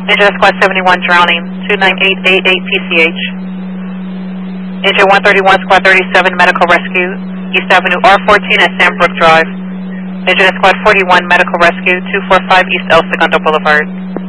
Engine Squad 71 drowning, 29888 PCH. Engine 131 Squad 37 medical rescue, East Avenue R14 at Sandbrook Drive. Engine Squad 41 medical rescue, 245 East El Segundo Boulevard.